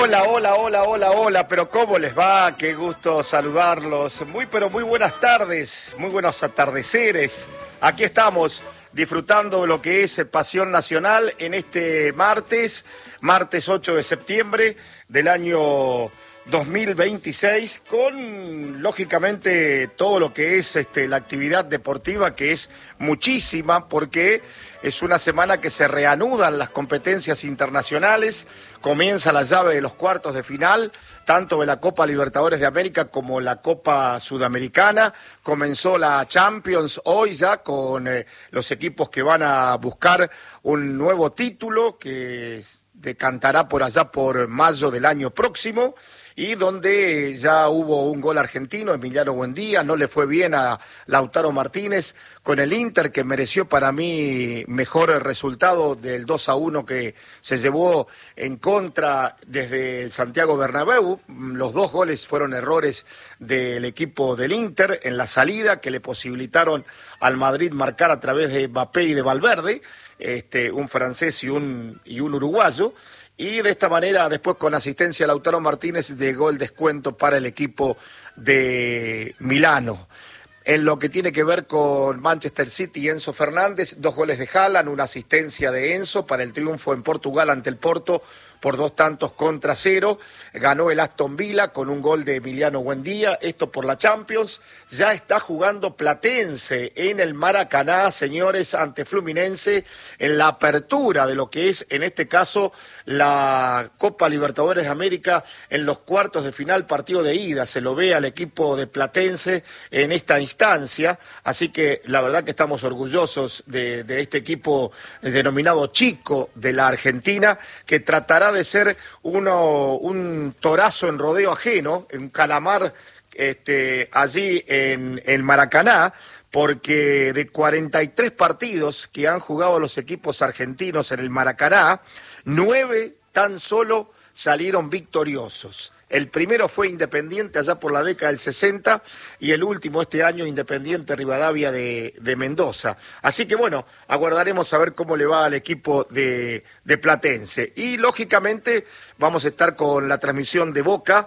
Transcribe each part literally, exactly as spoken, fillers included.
Hola, hola, hola, hola, hola, pero ¿cómo les va? Qué gusto saludarlos. Muy, pero muy buenas tardes, muy buenos atardeceres. Aquí estamos disfrutando de lo que es Pasión Nacional en este martes, martes ocho de septiembre del año dos mil veintiséis, con lógicamente todo lo que es este, la actividad deportiva, que es muchísima, porque es una semana que se reanudan las competencias internacionales, comienza la llave de los cuartos de final, tanto de la Copa Libertadores de América como la Copa Sudamericana. Comenzó la Champions hoy ya con eh, los equipos que van a buscar un nuevo título que decantará por allá por mayo del año próximo, y donde ya hubo un gol argentino, Emiliano Buendía. No le fue bien a Lautaro Martínez con el Inter, que mereció para mí mejor resultado del dos a uno que se llevó en contra desde el Santiago Bernabéu. Los dos goles fueron errores del equipo del Inter en la salida, que le posibilitaron al Madrid marcar a través de Mbappé y de Valverde, este, un francés y un, y un uruguayo. Y de esta manera, después con asistencia de Lautaro Martínez, llegó el descuento para el equipo de Milano. En lo que tiene que ver con Manchester City y Enzo Fernández, dos goles de Haaland, una asistencia de Enzo para el triunfo en Portugal ante el Porto por dos tantos contra cero. Ganó el Aston Villa con un gol de Emiliano Buendía, esto por la Champions. Ya está jugando Platense en el Maracaná, señores, ante Fluminense, en la apertura de lo que es, en este caso, la Copa Libertadores de América en los cuartos de final, partido de ida. Se lo ve al equipo de Platense en esta instancia, así que la verdad que estamos orgullosos de, de este equipo denominado Chico de la Argentina, que tratará de ser uno, un torazo en rodeo ajeno, un calamar este, allí en el Maracaná, porque de cuarenta y tres partidos que han jugado los equipos argentinos en el Maracaná, nueve tan solo salieron victoriosos. El primero fue Independiente allá por la década del sesenta, y el último este año Independiente Rivadavia de, de Mendoza. Así que bueno, aguardaremos a ver cómo le va al equipo de, de Platense. Y lógicamente vamos a estar con la transmisión de Boca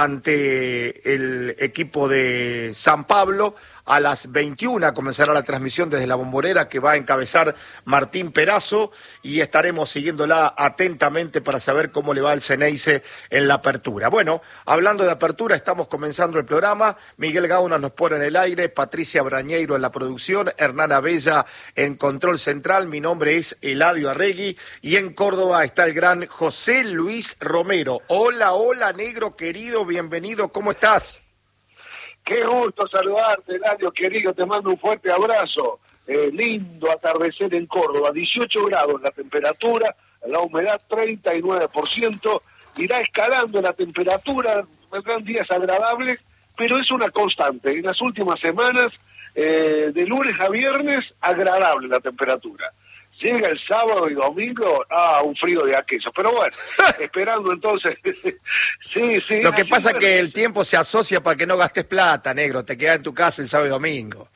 ante el equipo de San Pablo. A las veintiuna comenzará la transmisión desde la Bombonera, que va a encabezar Martín Perazo, y estaremos siguiéndola atentamente para saber cómo le va al Ceneice en la apertura. Bueno, hablando de apertura, estamos comenzando el programa. Miguel Gauna nos pone en el aire, Patricia Brañeiro en la producción, Hernán Abella en control central. Mi nombre es Eladio Arregui, y en Córdoba está el gran José Luis Romero. Hola, hola, negro querido, bienvenido, ¿cómo estás? Qué gusto saludarte, Eladio, querido, te mando un fuerte abrazo. Eh, lindo atardecer en Córdoba, dieciocho grados la temperatura, la humedad treinta y nueve por ciento, irá escalando la temperatura, vendrán días agradables, pero es una constante. En las últimas semanas, eh, de lunes a viernes, agradable la temperatura. Llega el sábado y domingo, ah, un frío de aquello. Pero bueno, esperando entonces. sí, sí. Lo que pasa es que el tiempo se asocia para que no gastes plata, negro. Te quedas en tu casa el sábado y domingo.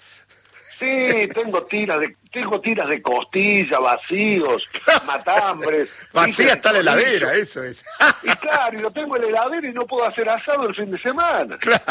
Sí, tengo tiras de tengo tiras de costilla, vacíos, matambres. Vacía está la heladera, eso es. Y claro, y lo tengo en la heladera y no puedo hacer asado el fin de semana. Claro.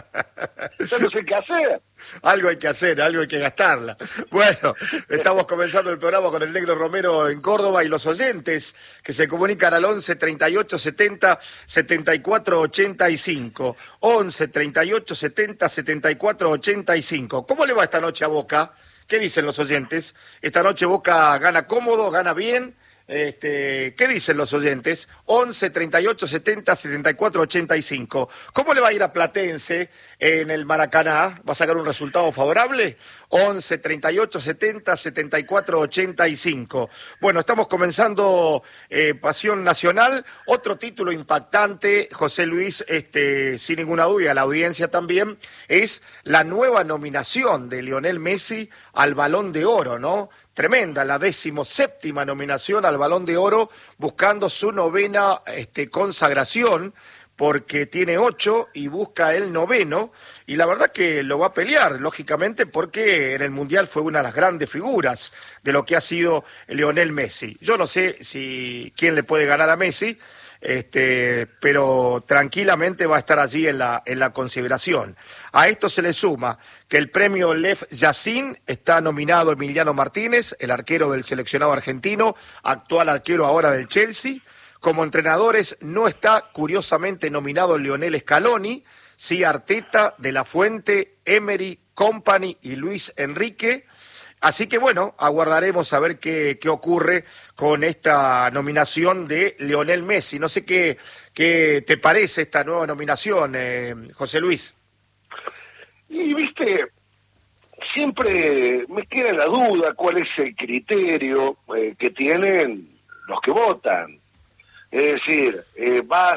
Ya no sé qué hacer. Algo hay que hacer, algo hay que gastarla. Bueno, estamos comenzando el programa con el negro Romero en Córdoba, y los oyentes que se comunican al once treinta y ocho setenta setenta y cuatro ochenta y cinco. once treinta y ocho setenta setenta y cuatro ochenta y cinco. ¿Cómo le va esta noche a Boca? ¿Qué dicen los oyentes? Esta noche Boca gana cómodo, gana bien. Este, ¿qué dicen los oyentes? once treinta y ocho setenta setenta y cuatro ochenta y cinco. ¿Cómo le va a ir a Platense en el Maracaná? ¿Va a sacar un resultado favorable? once treinta y ocho setenta setenta y cuatro ochenta y cinco. Bueno, estamos comenzando eh, Pasión Nacional. Otro título impactante, José Luis, este, sin ninguna duda, la audiencia también, es la nueva nominación de Lionel Messi al Balón de Oro, ¿no? Tremenda, la decimoséptima nominación al Balón de Oro, buscando su novena este, consagración, porque tiene ocho y busca el noveno, y la verdad que lo va a pelear, lógicamente, porque en el Mundial fue una de las grandes figuras de lo que ha sido Lionel Messi. Yo no sé si quién le puede ganar a Messi, este, pero tranquilamente va a estar allí en la, en la consideración. A esto se le suma que el premio Lev Yashin está nominado Emiliano Martínez, el arquero del seleccionado argentino, actual arquero ahora del Chelsea. Como entrenadores no está curiosamente nominado Lionel Scaloni, sí Arteta, De La Fuente, Emery, Kompany y Luis Enrique. Así que bueno, aguardaremos a ver qué, qué ocurre con esta nominación de Lionel Messi. No sé qué, qué te parece esta nueva nominación, eh, José Luis. Y viste, siempre me queda la duda cuál es el criterio eh, que tienen los que votan. Es decir, eh, vas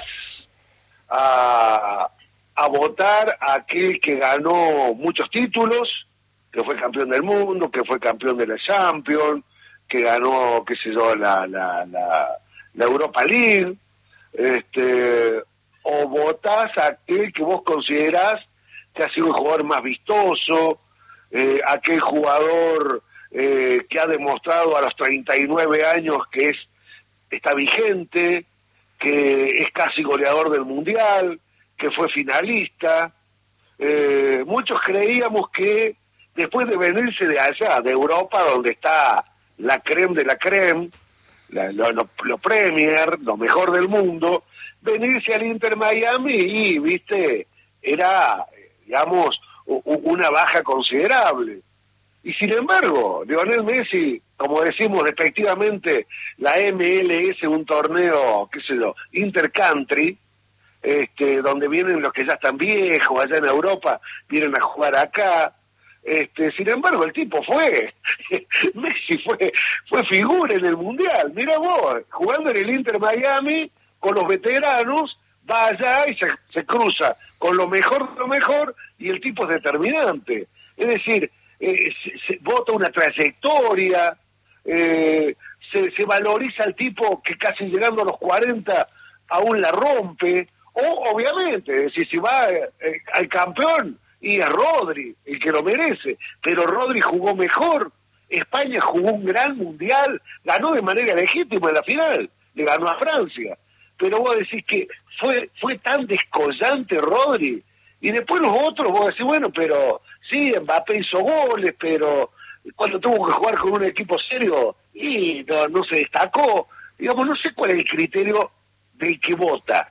a, a votar a aquel que ganó muchos títulos, que fue campeón del mundo, que fue campeón de la Champions, que ganó, qué sé yo, la, la, la, la Europa League, este, o votás a aquel que vos considerás que ha sido el jugador más vistoso, eh, aquel jugador eh, que ha demostrado a los treinta y nueve años que es está vigente, que es casi goleador del Mundial, que fue finalista. Eh, muchos creíamos que después de venirse de allá, de Europa, donde está la creme de la creme, la, lo, lo, lo Premier, lo mejor del mundo, venirse al Inter Miami y, viste, era, digamos, una baja considerable. Y sin embargo, Lionel Messi, como decimos respectivamente, la M L S, un torneo, qué sé yo, intercountry, este, donde vienen los que ya están viejos, allá en Europa, vienen a jugar acá. Este, sin embargo, el tipo fue, Messi fue, fue figura en el Mundial. Mira vos, jugando en el Inter Miami, con los veteranos, va allá y se, se cruza con lo mejor de lo mejor, y el tipo es determinante. Es decir, eh, se, se vota una trayectoria, eh, se, se valoriza al tipo que casi llegando a los cuarenta aún la rompe, o obviamente, es decir, si va eh, al campeón, y es Rodri el que lo merece, pero Rodri jugó mejor, España jugó un gran mundial, ganó de manera legítima en la final, le ganó a Francia, pero vos decís que fue fue tan descollante Rodri, y después los otros vos decís, bueno, pero sí, Mbappé hizo goles, pero cuando tuvo que jugar con un equipo serio, y no, no se destacó, digamos, no sé cuál es el criterio del que vota.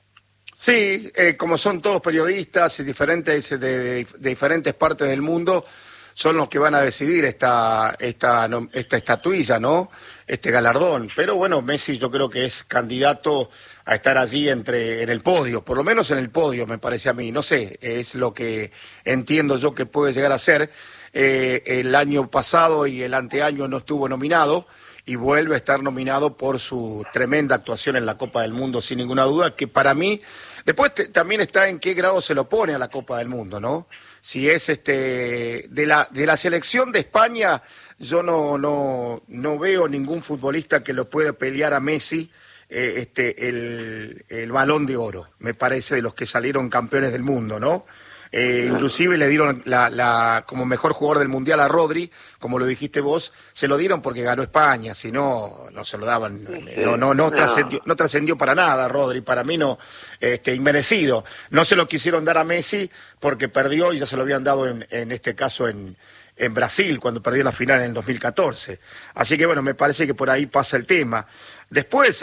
Sí, eh, como son todos periodistas y diferentes de, de, de diferentes partes del mundo, son los que van a decidir esta esta no, esta estatuilla, ¿no? Este galardón. Pero bueno, Messi yo creo que es candidato a estar allí entre en el podio, por lo menos en el podio, me parece a mí. No sé, es lo que entiendo yo que puede llegar a ser. Eh, el año pasado y el anteaño no estuvo nominado, y vuelve a estar nominado por su tremenda actuación en la Copa del Mundo, sin ninguna duda, que para mí, después te, también está en qué grado se lo pone a la Copa del Mundo, ¿no? Si es este de la de la selección de España, yo no no no veo ningún futbolista que lo pueda pelear a Messi eh, este el, el Balón de Oro, me parece, de los que salieron campeones del mundo, ¿no? Eh, inclusive le dieron la, la como mejor jugador del Mundial a Rodri, como lo dijiste vos, se lo dieron porque ganó España, si no, no se lo daban, sí, no no no, no. trascendió, no trascendió para nada Rodri, para mí no, este, inmerecido. No se lo quisieron dar a Messi porque perdió, y ya se lo habían dado en, en este caso en, en Brasil, cuando perdió la final en el dos mil catorce. Así que bueno, me parece que por ahí pasa el tema. Después,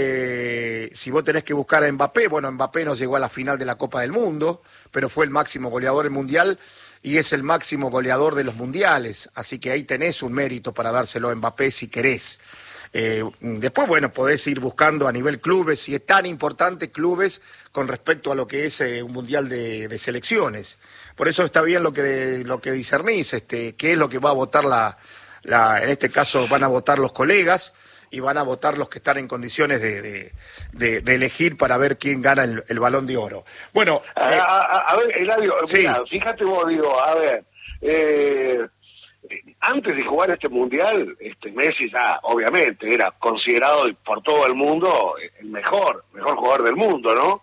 este, si vos tenés que buscar a Mbappé, bueno, Mbappé no llegó a la final de la Copa del Mundo, pero fue el máximo goleador del Mundial y es el máximo goleador de los mundiales, así que ahí tenés un mérito para dárselo a Mbappé si querés. Eh, después, bueno, podés ir buscando a nivel clubes, si es tan importante clubes con respecto a lo que es eh, un mundial de, de selecciones. Por eso está bien lo que lo que discernís, este, qué es lo que va a votar la, la, en este caso van a votar los colegas, y van a votar los que están en condiciones de, de, de, de elegir para ver quién gana el, el Balón de Oro. Bueno, a, eh, a, a ver, Eladio, sí. Mira, fíjate vos, digo, a ver, eh, antes de jugar este Mundial, este Messi ya, obviamente, era considerado por todo el mundo el mejor, mejor jugador del mundo, ¿no?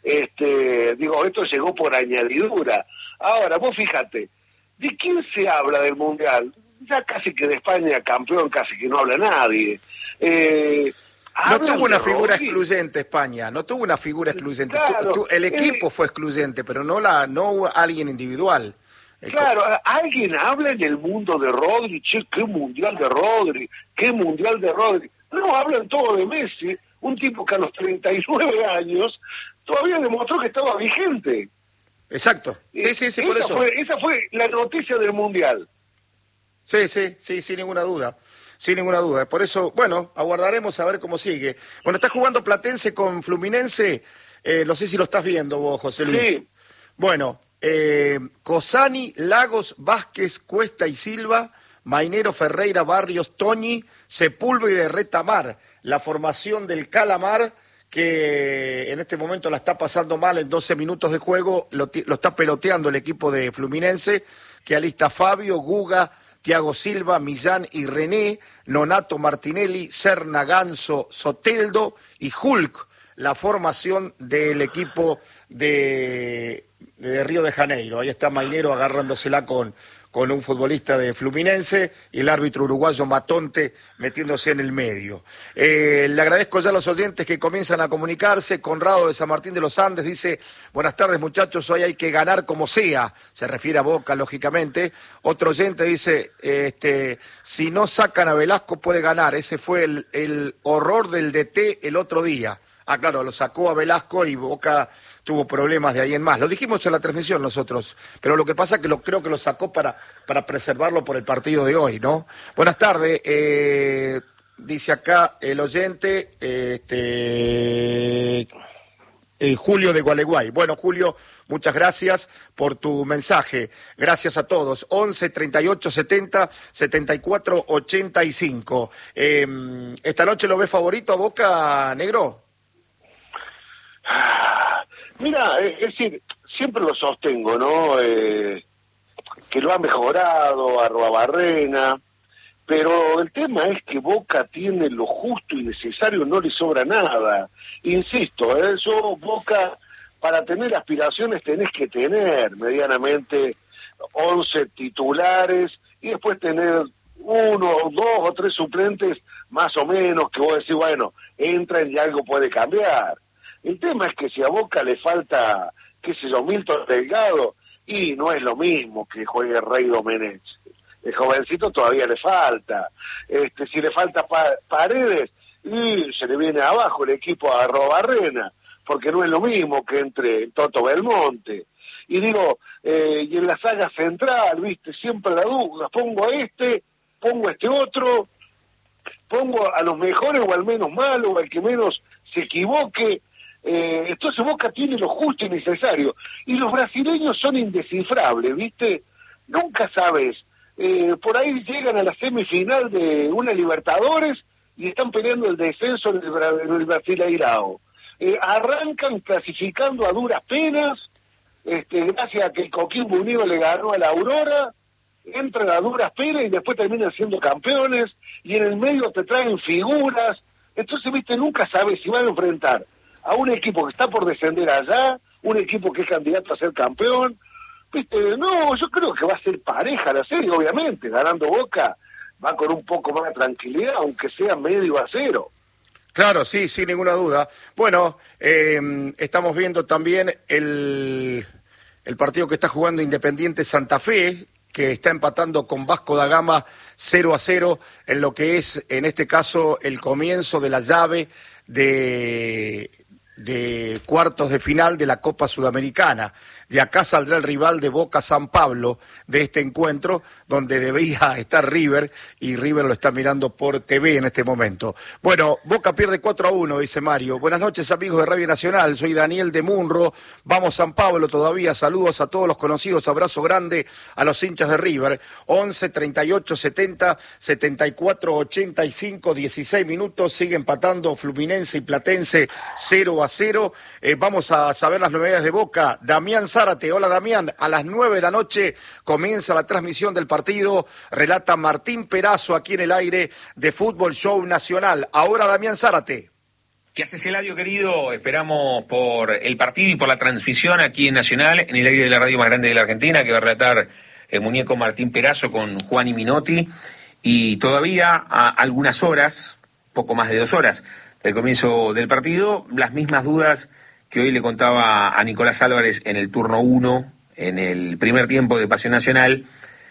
Este, digo, esto llegó por añadidura. Ahora, vos fíjate, ¿de quién se habla del Mundial? Ya casi que de España campeón casi que no habla nadie. Eh, No tuvo una figura Rodri. excluyente España, no tuvo una figura excluyente. Claro, tu, tu, el equipo eh, fue excluyente, pero no la no alguien individual. Claro, alguien habla en el mundo de Rodri, che, qué mundial de Rodri, qué mundial de Rodri. No, hablan todo de Messi, un tipo que a los treinta y nueve años todavía demostró que estaba vigente. Exacto, sí, sí, sí, por esa eso. Fue, esa fue la noticia del mundial. Sí, sí, sí, sin ninguna duda. Sin ninguna duda. Por eso, bueno, aguardaremos a ver cómo sigue. Bueno, está jugando Platense con Fluminense. Eh, no sé si lo estás viendo vos, José Luis. Sí. Bueno, eh, Cosani, Lagos, Vázquez, Cuesta y Silva, Mainero, Ferreira, Barrios, Toñi, Sepúlveda y Retamar. La formación del Calamar, que en este momento la está pasando mal en doce minutos de juego, lo, lo está peloteando el equipo de Fluminense, que alista Fabio, Guga, Thiago Silva, Millán y René, Nonato Martinelli, Serna, Ganso, Soteldo y Hulk, la formación del equipo de, de Río de Janeiro. Ahí está Mainero agarrándosela con, con un futbolista de Fluminense y el árbitro uruguayo Matonte metiéndose en el medio. Eh, le agradezco ya a los oyentes que comienzan a comunicarse. Conrado de San Martín de los Andes dice: buenas tardes muchachos, hoy hay que ganar como sea. Se refiere a Boca, lógicamente. Otro oyente dice, este, si no sacan a Velasco puede ganar. Ese fue el, el horror del D T el otro día. Ah, claro, lo sacó a Velasco y Boca tuvo problemas de ahí en más. Lo dijimos en la transmisión nosotros, pero lo que pasa es que lo, creo que lo sacó para, para preservarlo por el partido de hoy, ¿no? Buenas tardes, eh, dice acá el oyente, este, eh, Julio de Gualeguay. Bueno, Julio, muchas gracias por tu mensaje. Gracias a todos. once, treinta y ocho, setenta, setenta y cuatro, ochenta y cinco. Eh, ¿Esta noche lo ves favorito a Boca, Negro? Mira, es decir, siempre lo sostengo, ¿no? Eh, que lo ha mejorado, Arruabarrena, pero el tema es que Boca tiene lo justo y necesario, no le sobra nada. Insisto, eso Boca, para tener aspiraciones tenés que tener medianamente once titulares y después tener uno, dos o tres suplentes más o menos que vos decís, bueno, entran y algo puede cambiar. El tema es que si a Boca le falta, qué sé yo, Milton Delgado, y no es lo mismo que juegue Rey Domenech. El jovencito todavía le falta. Este, si le falta pa Paredes, y se le viene abajo el equipo a Arruabarrena, porque no es lo mismo que entre Toto Belmonte. Y digo, eh, y en la saga central, viste, siempre la duda, pongo a este, pongo a este otro, pongo a los mejores o al menos malos, o al que menos se equivoque. Eh, entonces Boca tiene lo justo y necesario. Y los brasileños son indescifrables, ¿viste? Nunca sabes. Eh, por ahí llegan a la semifinal de una Libertadores y están peleando el descenso en el, en el Brasileirao. Eh, arrancan clasificando a duras penas, este, gracias a que el Coquimbo Unido le ganó a la Aurora, entran a duras penas y después terminan siendo campeones, y en el medio te traen figuras. Entonces, ¿viste? Nunca sabes si van a enfrentar a un equipo que está por descender allá, un equipo que es candidato a ser campeón. Viste, no, yo creo que va a ser pareja la serie, obviamente, ganando Boca, va con un poco más de tranquilidad, aunque sea medio a cero. Claro, sí, sin ninguna duda. Bueno, eh, estamos viendo también el, el partido que está jugando Independiente Santa Fe, que está empatando con Vasco da Gama cero a cero, en lo que es, en este caso, el comienzo de la llave de... de cuartos de final de la Copa Sudamericana. De acá saldrá el rival de Boca San Pablo de este encuentro, donde debía estar River, y River lo está mirando por T V en este momento. Bueno, Boca pierde cuatro a uno, dice Mario. Buenas noches, amigos de Radio Nacional, soy Daniel de Munro, vamos San Pablo todavía, saludos a todos los conocidos, abrazo grande a los hinchas de River. once, treinta y ocho, setenta, setenta y cuatro, ochenta y cinco, dieciséis minutos, sigue empatando Fluminense y Platense cero a cero. Eh, vamos a saber las novedades de Boca. Damián Zárate, hola Damián, a las nueve de la noche comienza la transmisión del partido, relata Martín Perazo aquí en el aire de Fútbol Show Nacional. Ahora Damián Zárate. ¿Qué haces, Eladio, querido? Esperamos por el partido y por la transmisión aquí en Nacional, en el aire de la radio más grande de la Argentina, que va a relatar el muñeco Martín Perazo con Juan y Minotti. Y todavía a algunas horas, poco más de dos horas, del comienzo del partido, las mismas dudas que hoy le contaba a Nicolás Álvarez en el turno uno, en el primer tiempo de Pasión Nacional,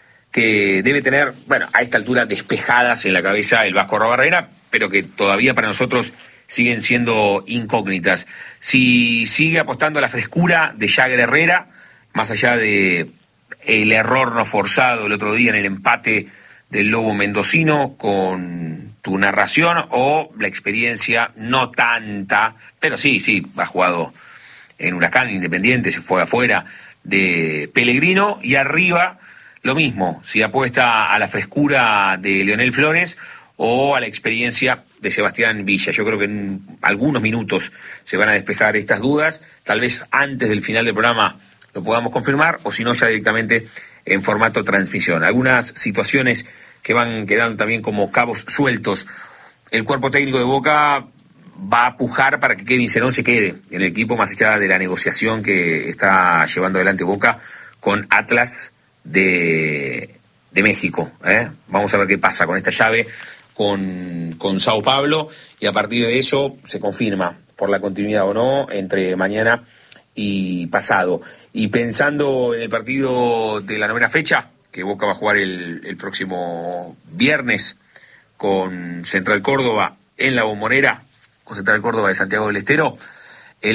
que debe tener, bueno, a esta altura despejadas en la cabeza el Vasco Arrobarrena, pero que todavía para nosotros siguen siendo incógnitas. Si sigue apostando a la frescura de Jagger Herrera, más allá de el error no forzado el otro día en el empate del Lobo Mendocino con tu narración, o la experiencia no tanta, pero sí, sí, ha jugado en Huracán, Independiente, se fue afuera, de Pellegrino, y arriba lo mismo, si apuesta a la frescura de Leonel Flores o a la experiencia de Sebastián Villa. Yo creo que en algunos minutos se van a despejar estas dudas, tal vez antes del final del programa lo podamos confirmar, o si no ya directamente en formato transmisión. Algunas situaciones que van quedando también como cabos sueltos. El cuerpo técnico de Boca va a pujar para que Kevin Cerón se quede en el equipo, más allá de la negociación que está llevando adelante Boca con Atlas de, de México. ¿eh? Vamos a ver qué pasa con esta llave con, con Sao Paulo, y a partir de eso se confirma por la continuidad o no entre mañana y pasado. Y pensando en el partido de la novena fecha, que Boca va a jugar el, el próximo viernes con Central Córdoba en la Bombonera, con Central Córdoba de Santiago del Estero, el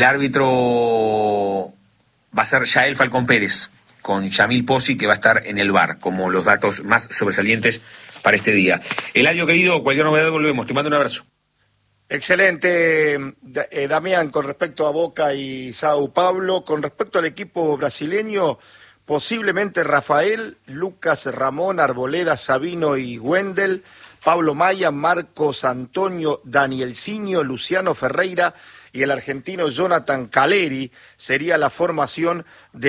árbitro va a ser Yael Falcón Pérez, con Yamil Pozzi, que va a estar en el V A R, como los datos más sobresalientes para este día. Eladio, querido, cualquier novedad volvemos. Te mando un abrazo. Excelente, eh, Damián, con respecto a Boca y Sao Paulo. Con respecto al equipo brasileño, posiblemente Rafael, Lucas, Ramón, Arboleda, Sabino y Wendel, Pablo Maya, Marcos Antonio, Danielcinho, Luciano Ferreira y el argentino Jonathan Caleri sería la formación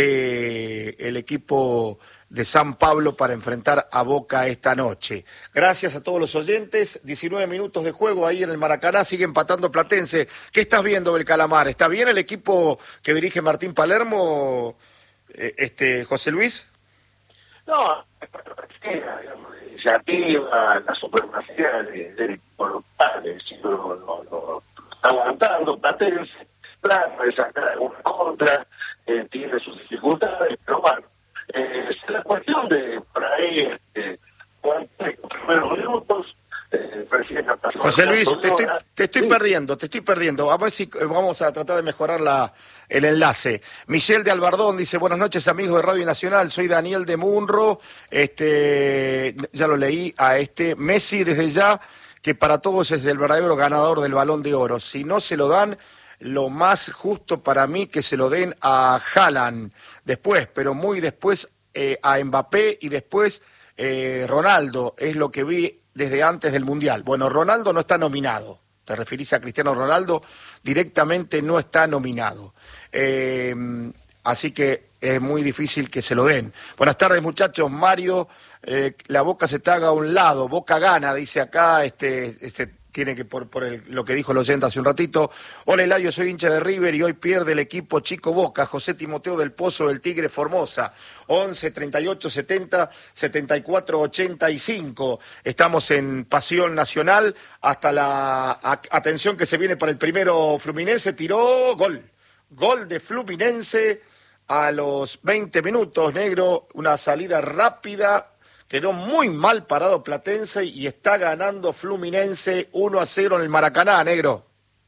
del equipo de San Pablo para enfrentar a Boca esta noche. Gracias a todos los oyentes. diecinueve minutos de juego ahí en el Maracaná, sigue empatando Platense. ¿Qué estás viendo del Calamar? ¿Está bien el equipo que dirige Martín Palermo, este José Luis? No, se activa la supremacía del equipo local, es decir, lo, lo, lo está aguantando Platense, trata de sacar alguna contra, eh, tiene sus dificultades, pero bueno, eh, es la cuestión de por ahí, este, los primeros minutos, eh, José Luis, te estoy, te estoy sí. perdiendo, te estoy perdiendo. A ver si vamos a tratar de mejorar la, el enlace. Michelle de Albardón dice, buenas noches amigos de Radio Nacional, soy Daniel de Munro, este, ya lo leí a este, Messi desde ya, que para todos es el verdadero ganador del Balón de Oro. Si no se lo dan, lo más justo para mí que se lo den a Haaland después, pero muy después eh, a Mbappé y después eh, Ronaldo, es lo que vi desde antes del Mundial. Bueno, Ronaldo no está nominado, te referís a Cristiano Ronaldo, directamente no está nominado. Eh, así que es muy difícil que se lo den. Buenas tardes muchachos, Mario, eh, la Boca se te haga a un lado, Boca gana, dice acá, este, este tiene que por, por el, lo que dijo el oyente hace un ratito. Hola Eladio, soy hincha de River y hoy pierde el equipo Chico Boca, José Timoteo del Pozo del Tigre Formosa, once, treinta y ocho, setenta, setenta y cuatro, ochenta y cinco. Estamos en Pasión Nacional, hasta la a, atención que se viene para el primero Fluminense, tiró, gol, gol de Fluminense a los veinte minutos, negro, una salida rápida. Quedó muy mal parado Platense y está ganando Fluminense uno a cero en el Maracaná, negro.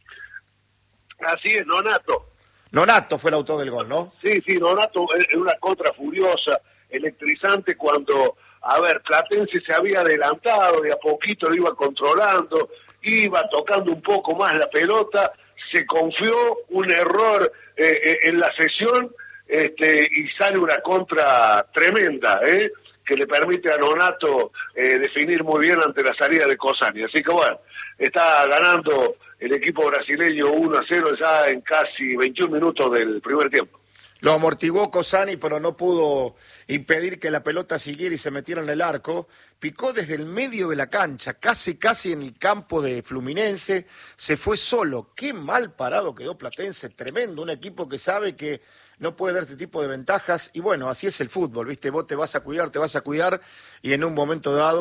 Así es, Nonato. Nonato fue el autor del gol, ¿no? Sí, sí, Nonato es una contra furiosa, electrizante cuando, a ver, Platense se había adelantado, de a poquito lo iba controlando, iba tocando un poco más la pelota, se confió, un error eh, eh, en la sesión este, y sale una contra tremenda, ¿eh? que le permite a Nonato eh, definir muy bien ante la salida de Cosani. Así que bueno, está ganando el equipo brasileño uno a cero ya en casi veintiún minutos del primer tiempo. Lo amortiguó Cosani, pero no pudo impedir que la pelota siguiera y se metiera en el arco. Picó desde el medio de la cancha, casi casi en el campo de Fluminense, se fue solo. Qué mal parado quedó Platense, tremendo, un equipo que sabe que no puede dar este tipo de ventajas, y bueno, así es el fútbol, ¿viste? Vos te vas a cuidar, te vas a cuidar, y en un momento dado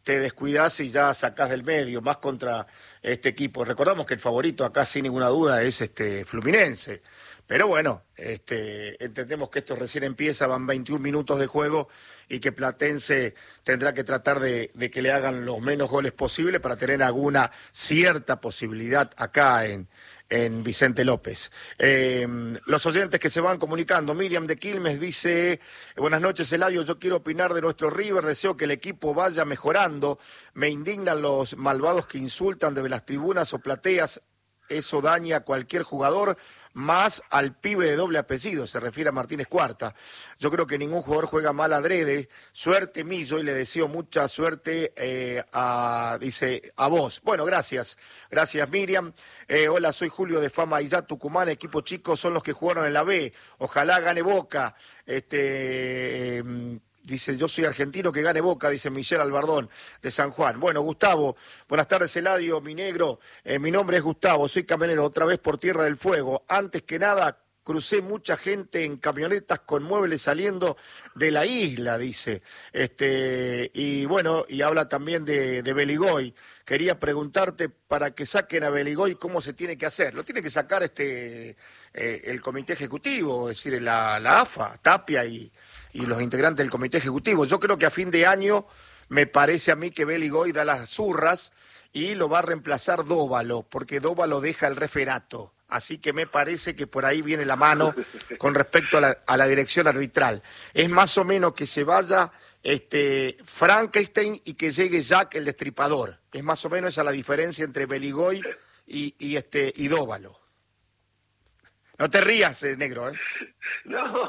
te descuidás y ya sacás del medio, más contra este equipo. Recordamos que el favorito acá, sin ninguna duda, es este Fluminense. Pero bueno, este, entendemos que esto recién empieza, van veintiún minutos de juego y que Platense tendrá que tratar de, de que le hagan los menos goles posibles para tener alguna cierta posibilidad acá en, en Vicente López. Eh, los oyentes que se van comunicando, Miriam de Quilmes dice, buenas noches Eladio, yo quiero opinar de nuestro River, deseo que el equipo vaya mejorando, me indignan los malvados que insultan desde las tribunas o plateas, eso daña a cualquier jugador, más al pibe de doble apellido, se refiere a Martínez Cuarta. Yo creo que ningún jugador juega mal adrede. Suerte, Millo, y le deseo mucha suerte eh, a, dice, a vos. Bueno, gracias. Gracias, Miriam. Eh, hola, soy Julio de Fama y ya Tucumán, equipo chico, son los que jugaron en la B. Ojalá gane Boca. Este... Eh, Dice, yo soy argentino, que gane Boca, dice Michelle Albardón, de San Juan. Bueno, Gustavo, buenas tardes, Eladio, mi negro. Eh, mi nombre es Gustavo, soy camionero, otra vez por Tierra del Fuego. Antes que nada, crucé mucha gente en camionetas con muebles saliendo de la isla, dice. Este, y bueno, y habla también de, de Beligoy. Quería preguntarte, para que saquen a Beligoy, ¿cómo se tiene que hacer? Lo tiene que sacar este eh, el comité ejecutivo, es decir, la, la A F A, Tapia y... y los integrantes del comité ejecutivo. Yo creo que a fin de año me parece a mí que Beligoy da las zurras y lo va a reemplazar Dóvalo, porque Dóvalo deja el referato. Así que me parece que por ahí viene la mano con respecto a la, a la dirección arbitral. Es más o menos que se vaya este, Frankenstein y que llegue Jack el Destripador. Es más o menos esa la diferencia entre Beligoy y, y, este, y Dóvalo. No te rías, eh, negro, ¿eh? No,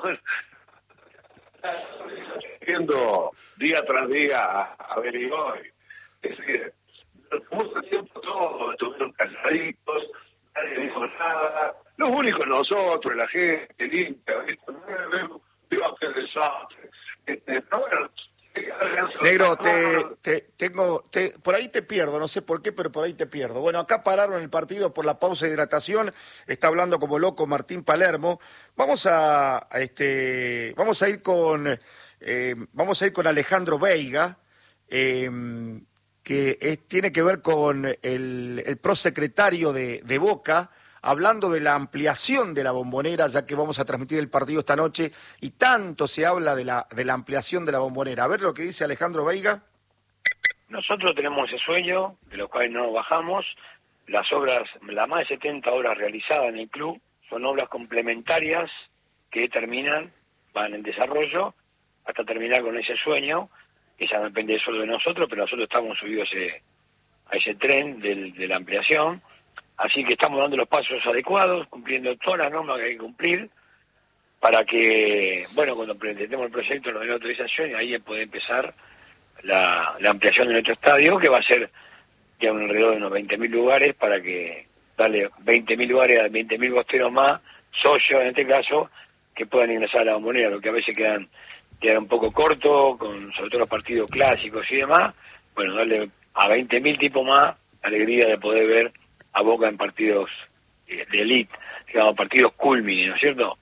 viendo día tras día a, a Beligoy. Es decir, mucho tiempo todos estuvieron calladitos, nadie dijo nada. Los únicos nosotros, la gente limpia, digo que desastre. Este, pero bueno, negro, te, te, tengo, te, por ahí te pierdo, no sé por qué, pero por ahí te pierdo. Bueno, acá pararon el partido por la pausa de hidratación, está hablando como loco Martín Palermo. Vamos a, a este, vamos a ir con, eh, vamos a ir con Alejandro Veiga, eh, que es, tiene que ver con el, el prosecretario de, de Boca, hablando de la ampliación de la Bombonera, ya que vamos a transmitir el partido esta noche, y tanto se habla de la, de la ampliación de la Bombonera. A ver lo que dice Alejandro Veiga. Nosotros tenemos ese sueño, de los cuales no bajamos. Las obras, las más de setenta obras realizadas en el club, son obras complementarias que terminan, van en desarrollo, hasta terminar con ese sueño, que ya no depende solo de nosotros, pero nosotros estamos subidos a ese, a ese tren del, de la ampliación. Así que estamos dando los pasos adecuados, cumpliendo todas las normas que hay que cumplir, para que, bueno, cuando presentemos el proyecto nos den la autorización y ahí puede empezar la, la ampliación de nuestro estadio, que va a ser ya alrededor de unos veinte mil lugares, para que darle veinte mil lugares a veinte mil bosteros más, socios en este caso, que puedan ingresar a la Bombonera, lo que a veces quedan, quedan un poco cortos, con sobre todo los partidos clásicos y demás. Bueno, darle a veinte mil tipos más alegría de poder ver a Boca en partidos de elite, digamos, partidos culmine, ¿no es cierto?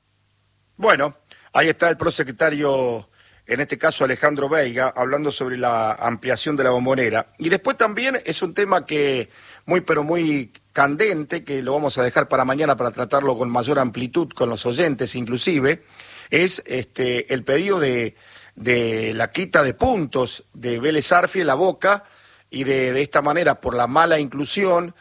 Bueno, ahí está el prosecretario, en este caso Alejandro Veiga, hablando sobre la ampliación de la Bombonera. Y después también es un tema que muy, pero muy candente, que lo vamos a dejar para mañana para tratarlo con mayor amplitud con los oyentes inclusive, es este el pedido de, de la quita de puntos de Vélez Arfiel a Boca, y de, de esta manera, por la mala inclusión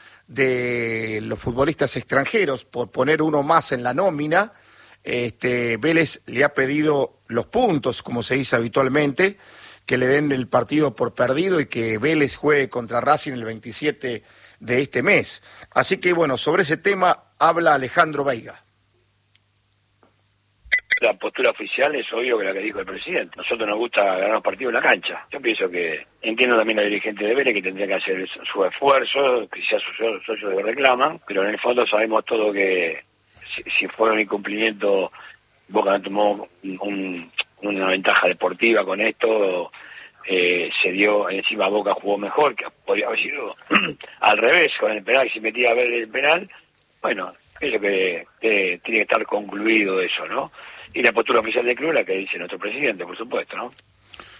de los futbolistas extranjeros, por poner uno más en la nómina, este, Vélez le ha pedido los puntos, como se dice habitualmente, que le den el partido por perdido y que Vélez juegue contra Racing el veintisiete de este mes. Así que bueno, sobre ese tema habla Alejandro Veiga. La postura oficial es obvio que la que dijo el presidente. Nosotros nos gusta ganar los partidos en la cancha. Yo pienso que, entiendo también a la dirigente de Vélez que tendría que hacer su esfuerzo, quizás sus socios lo reclaman, pero en el fondo sabemos todo que si, si fuera un incumplimiento, Boca tomó un, una ventaja deportiva con esto, eh, se dio, encima Boca jugó mejor, que podría haber sido al revés con el penal, si metía a ver el penal. Bueno, creo que, que tiene que estar concluido eso, ¿no? Y la postura oficial del club, la que dice nuestro presidente, por supuesto, ¿no?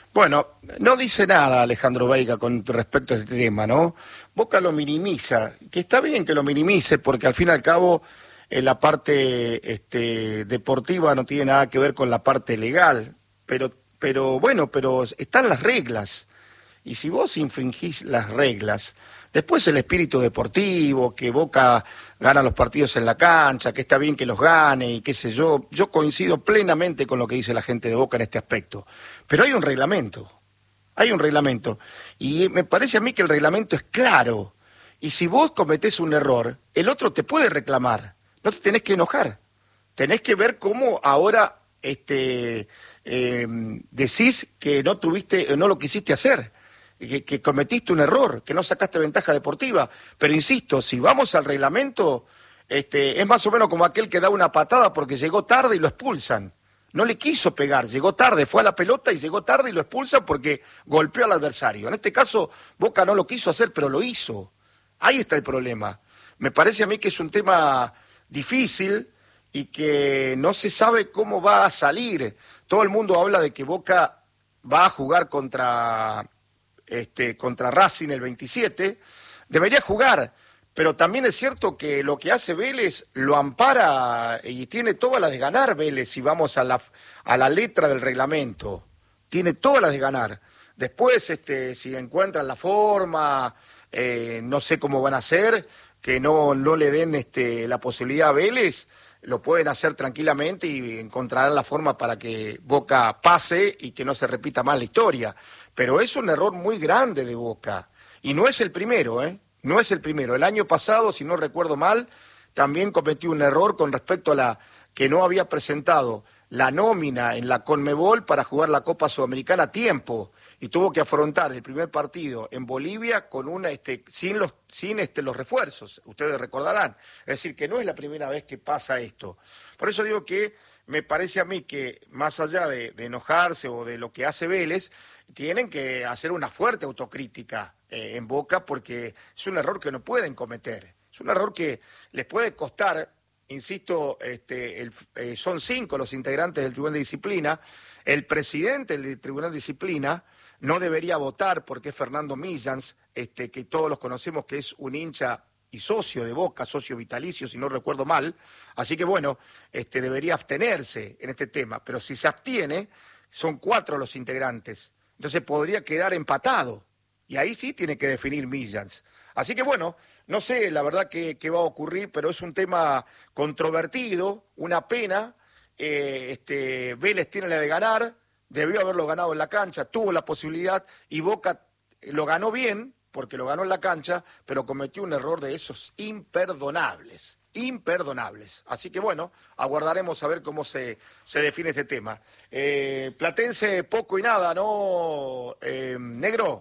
Bueno, no dice nada Alejandro Veiga con respecto a este tema, ¿no? Boca lo minimiza, que está bien que lo minimice, porque al fin y al cabo eh, la parte este, deportiva no tiene nada que ver con la parte legal, pero, pero bueno, pero están las reglas, y si vos infringís las reglas, después el espíritu deportivo, que Boca gana los partidos en la cancha, que está bien que los gane y qué sé yo, yo coincido plenamente con lo que dice la gente de Boca en este aspecto. Pero hay un reglamento, hay un reglamento, y me parece a mí que el reglamento es claro, y si vos cometés un error, el otro te puede reclamar, no te tenés que enojar, tenés que ver cómo ahora este, eh, decís que no tuviste, no lo quisiste hacer. Que, que cometiste un error, que no sacaste ventaja deportiva, pero insisto, si vamos al reglamento, este, es más o menos como aquel que da una patada porque llegó tarde y lo expulsan. No le quiso pegar, llegó tarde, fue a la pelota y llegó tarde y lo expulsan porque golpeó al adversario. En este caso, Boca no lo quiso hacer, pero lo hizo. Ahí está el problema. Me parece a mí que es un tema difícil y que no se sabe cómo va a salir. Todo el mundo habla de que Boca va a jugar contra... Este, contra Racing el veintisiete, debería jugar, pero también es cierto que lo que hace Vélez lo ampara y tiene todas las de ganar Vélez, si vamos a la, a la letra del reglamento, tiene todas las de ganar. Después, este, si encuentran la forma, eh, no sé cómo van a hacer, que no, no le den este, la posibilidad a Vélez, lo pueden hacer tranquilamente y encontrarán la forma para que Boca pase y que no se repita más la historia. Pero es un error muy grande de Boca. Y no es el primero, ¿eh? No es el primero. El año pasado, si no recuerdo mal, también cometió un error con respecto a la que no había presentado la nómina en la Conmebol para jugar la Copa Sudamericana a tiempo. Y tuvo que afrontar el primer partido en Bolivia con una este sin los sin este los refuerzos, ustedes recordarán. Es decir, que no es la primera vez que pasa esto. Por eso digo que me parece a mí que más allá de, de enojarse o de lo que hace Vélez, tienen que hacer una fuerte autocrítica eh, en Boca porque es un error que no pueden cometer. Es un error que les puede costar, insisto, este, el, eh, son cinco los integrantes del Tribunal de Disciplina. El presidente del Tribunal de Disciplina no debería votar porque es Fernando Millans, este, que todos los conocemos que es un hincha y socio de Boca, socio vitalicio, si no recuerdo mal. Así que bueno, este, debería abstenerse en este tema. Pero si se abstiene, son cuatro los integrantes. Entonces podría quedar empatado. Y ahí sí tiene que definir Millans. Así que bueno, no sé la verdad qué, qué va a ocurrir, pero es un tema controvertido, una pena. Eh, este, Vélez tiene la de ganar, debió haberlo ganado en la cancha, tuvo la posibilidad y Boca lo ganó bien, porque lo ganó en la cancha, pero cometió un error de esos imperdonables. Imperdonables. Así que bueno, aguardaremos a ver cómo se, se define este tema. Eh, Platense, poco y nada, ¿no, eh, Negro?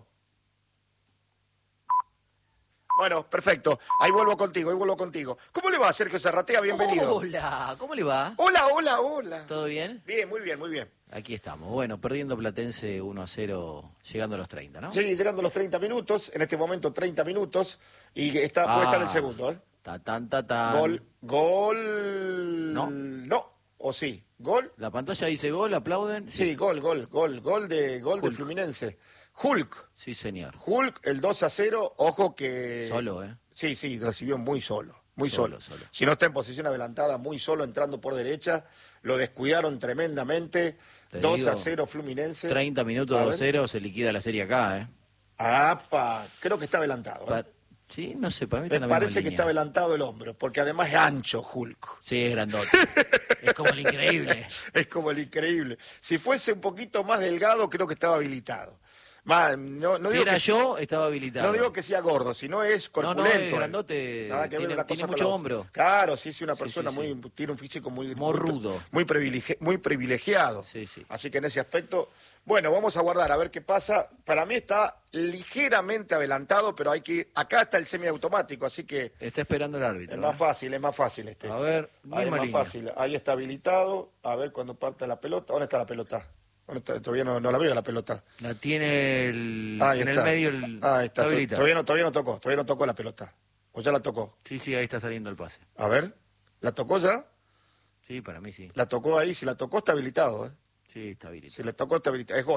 Bueno, perfecto. Ahí vuelvo contigo, ahí vuelvo contigo. ¿Cómo le va, Sergio Zarratea? Bienvenido. Hola, ¿cómo le va? Hola, hola, hola. ¿Todo bien? Bien, muy bien, muy bien. Aquí estamos. Bueno, perdiendo Platense uno a cero, llegando a los treinta, ¿no? Sí, llegando a los treinta minutos, en este momento treinta minutos, y está, ah, puede estar el segundo, ¿eh? Ta, tan, ta, tan. Gol, gol... No. No, o sí, gol. La pantalla dice gol, aplauden. Sí, sí gol, gol, gol, gol de gol de Fluminense. Hulk. Sí, señor. Hulk, el dos a cero, ojo que... Solo, ¿eh? Sí, sí, recibió muy solo, muy solo. Solo, solo. Si no está en posición adelantada, muy solo, entrando por derecha, lo descuidaron tremendamente. Te dos digo, a cero Fluminense. treinta minutos, dos cero, se liquida la serie acá, ¿eh? ¡Apa! Creo que está adelantado, ¿eh? Pa- Sí, no sé, para mí está Me en la parece misma que línea. está adelantado el hombro, porque además es ancho Hulk. Sí, es grandote. Es como el increíble. Es como el increíble. Si fuese un poquito más delgado, creo que estaba habilitado. Más, no, no Si digo era que, yo, estaba habilitado. no digo que sea gordo, sino es No, no, corpulento. es grandote, Nada que ver tiene- una tiene cosa con mucho la otra. hombro. Claro, sí, sí, una Sí, persona sí, muy, sí. tiene un físico muy, Muy rudo. muy, privilegi- muy privilegiado. Sí, sí. Así que en ese aspecto, bueno, vamos a guardar a ver qué pasa. Para mí está ligeramente adelantado, pero hay que, acá está el semiautomático, así que Está esperando el árbitro. es más ¿eh? fácil, es más fácil este. A ver, Ahí es misma más línea. fácil. Ahí está habilitado. A ver cuando parte la pelota. ¿Dónde está la pelota? ¿Dónde está? Todavía no, no la veo la pelota. La tiene el, Ahí en está. el medio. El, Ahí está. To- habilitado. Todavía no, todavía no tocó. Todavía no tocó la pelota. ¿O ya la tocó? Sí, sí, ahí está saliendo el pase. A ver. ¿La tocó ya? Sí, para mí sí. La tocó ahí. Si la tocó está habilitado. ¿eh? Sí, está habilitado. Si la tocó está habilitado. Es gol.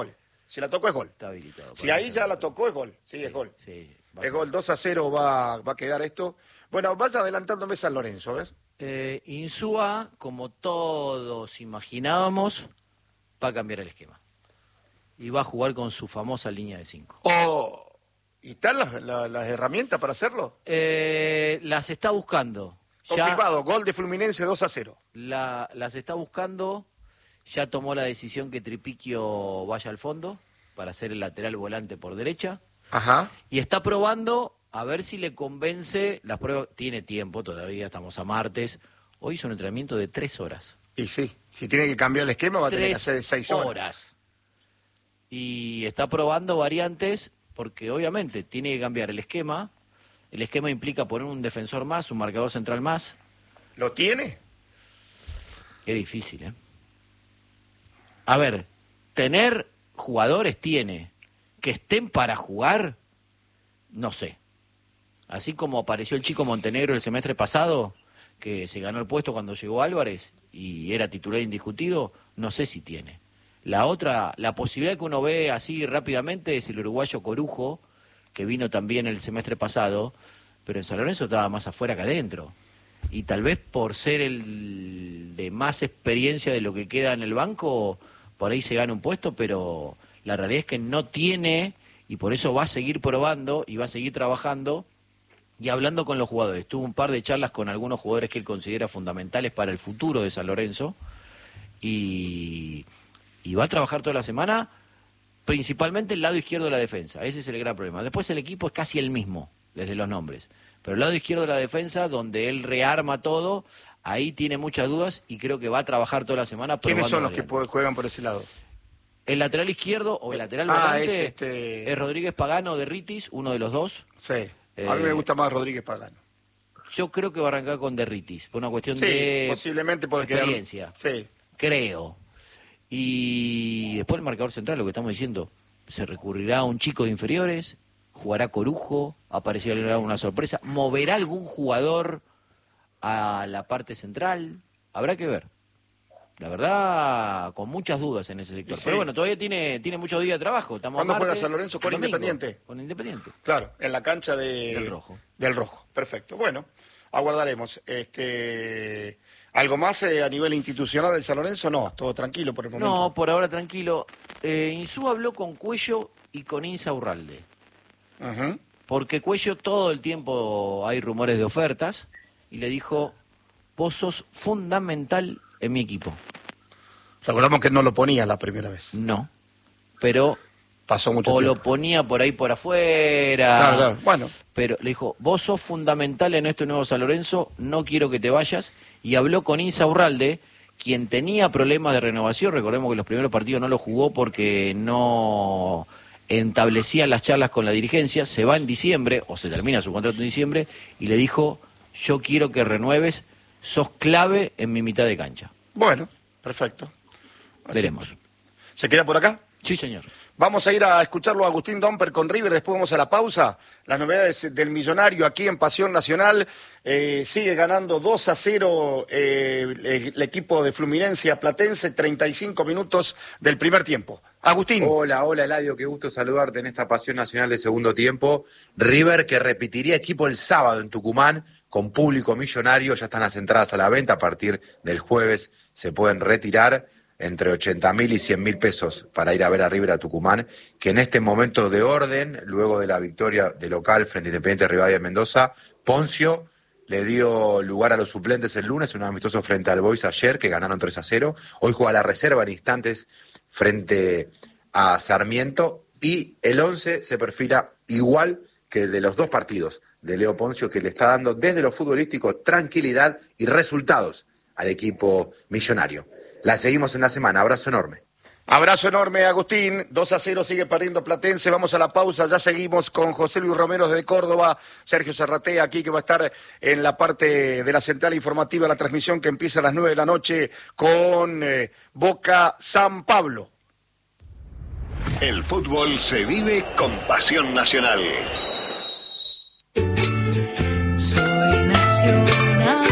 Si la tocó es gol. Está habilitado. Si ahí ya la tocó es gol. Sí, sí, es gol. Sí, Es gol. dos a cero va, va a quedar esto. Bueno, vaya adelantándome San Lorenzo, a ver. Eh, Insúa, como todos imaginábamos, va a cambiar el esquema. Y va a jugar con su famosa línea de cinco. Oh, ¿y están las, las, las herramientas para hacerlo? Eh, las está buscando. Confirmado, Ya gol de Fluminense dos a cero. la, las está buscando. Ya tomó la decisión que Tripiquio vaya al fondo para ser el lateral volante por derecha. Ajá. Y está probando a ver si le convence. Las pruebas, tiene tiempo todavía, estamos a martes. Hoy hizo un entrenamiento de tres horas. Y sí, si tiene que cambiar el esquema va a tener que Tres hacer de seis horas. horas. Y está probando variantes porque obviamente tiene que cambiar el esquema. El esquema implica poner un defensor más, un marcador central más. ¿Lo tiene? Es difícil, ¿eh? A ver, tener jugadores tiene. Que estén para jugar, no sé. Así como apareció el chico Montenegro el semestre pasado, que se ganó el puesto cuando llegó Álvarez y era titular indiscutido, no sé si tiene. La otra, la posibilidad que uno ve así rápidamente es el uruguayo Corujo, que vino también el semestre pasado, pero en San Lorenzo estaba más afuera que adentro. Y tal vez por ser el de más experiencia de lo que queda en el banco, por ahí se gana un puesto, pero la realidad es que no tiene, y por eso va a seguir probando y va a seguir trabajando y hablando con los jugadores. Tuvo un par de charlas con algunos jugadores que él considera fundamentales para el futuro de San Lorenzo, y... y va a trabajar toda la semana, principalmente el lado izquierdo de la defensa. Ese es el gran problema. Después el equipo es casi el mismo, desde los nombres. Pero el lado izquierdo de la defensa, donde él rearma todo, ahí tiene muchas dudas y creo que va a trabajar toda la semana. ¿Quiénes son los que variantes. juegan por ese lado? El lateral izquierdo o el lateral Ah, volante es es, este- Rodríguez Pagano de Ritis, uno de los dos. Sí, Eh, a mí me gusta más Rodríguez Pagano. Yo creo que va a arrancar con de Ritis, por una cuestión Sí, de posiblemente porque... experiencia. Sí. Creo. Y después el marcador central, lo que estamos diciendo, se recurrirá a un chico de inferiores, jugará Corujo, aparecerá una sorpresa, moverá algún jugador a la parte central, habrá que ver. La verdad, con muchas dudas en ese sector. Sí. Pero bueno, todavía tiene tiene muchos días de trabajo. Estamos ¿Cuándo a juega martes, San Lorenzo? ¿Con domingo, Independiente? Con Independiente. Claro, en la cancha de... Del Rojo. Del Rojo, perfecto. Bueno, aguardaremos. Este, ¿algo más eh, a nivel institucional del San Lorenzo? No, todo tranquilo por el momento. No, por ahora tranquilo. Eh, Insú habló con Cuello y con Insa Urralde. Ujú. Porque Cuello todo el tiempo hay rumores de ofertas y le dijo, vos sos fundamental en mi equipo. Recordamos que no lo ponía la primera vez. No, pero Pasó mucho o tiempo. lo ponía por ahí por afuera. Claro, claro. Bueno, Pero le dijo, vos sos fundamental en este nuevo San Lorenzo, no quiero que te vayas. Y habló con Insa Urralde, quien tenía problemas de renovación. Recordemos que los primeros partidos no lo jugó porque no establecía las charlas con la dirigencia. Se va en diciembre, o se termina su contrato en diciembre, y le dijo, yo quiero que renueves, sos clave en mi mitad de cancha. bueno, perfecto. Así- Veremos. ¿Se queda por acá? Sí, señor. Vamos a ir a escucharlo a Agustín Domper con River, después vamos a la pausa. Las novedades del Millonario aquí en Pasión Nacional. Eh, sigue ganando dos a cero eh, el, el equipo de Fluminense a Platense, treinta y cinco minutos del primer tiempo. Agustín. Hola, hola Eladio, qué gusto saludarte en esta Pasión Nacional de segundo tiempo. River que repetiría equipo el sábado en Tucumán con público millonario, ya están las entradas a la venta, a partir del jueves se pueden retirar entre ochenta mil y cien mil pesos para ir a ver a River a Tucumán, que en este momento de orden, luego de la victoria de local frente a Independiente Rivadavia de Mendoza, Poncio le dio lugar a los suplentes el lunes, un amistoso frente al Boys ayer, que ganaron tres a cero. Hoy juega la reserva en instantes frente a Sarmiento, y el once se perfila igual que el de los dos partidos de Leo Poncio, que le está dando desde lo futbolístico tranquilidad y resultados al equipo millonario. La seguimos en la semana. Abrazo enorme. Abrazo enorme, Agustín. dos a cero sigue perdiendo Platense. Vamos a la pausa. Ya seguimos con José Luis Romero desde Córdoba. Sergio Serratea aquí, que va a estar en la parte de la central informativa, la transmisión que empieza a las nueve de la noche con eh, Boca San Pablo. El fútbol se vive con Pasión Nacional. Soy nacional.